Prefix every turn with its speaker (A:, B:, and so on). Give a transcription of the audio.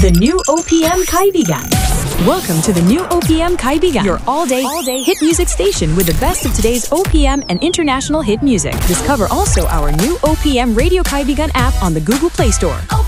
A: The new OPM Kaibigan. Welcome to the new OPM Kaibigan, your all-day hit music station with the best of today's OPM and international hit music. Discover also our new OPM Radio Kaibigan app on the Google Play Store.